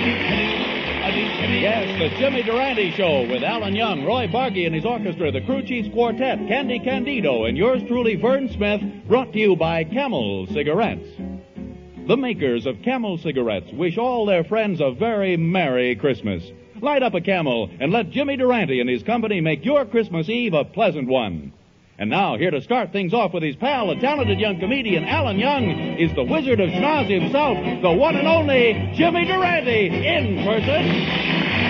Yes, the Jimmy Durante Show with Alan Young, Roy Bargy and his orchestra, the Crew Chiefs Quartet, Candy Candido, and yours truly, Vern Smith, brought to you by Camel Cigarettes. The makers of Camel Cigarettes wish all their friends a very Merry Christmas. Light up a Camel and let Jimmy Durante and his company make your Christmas Eve a pleasant one. And now, here to start things off with his pal, the talented young comedian Alan Young, is the Wizard of Schnoz himself, the one and only Jimmy Durante, in person.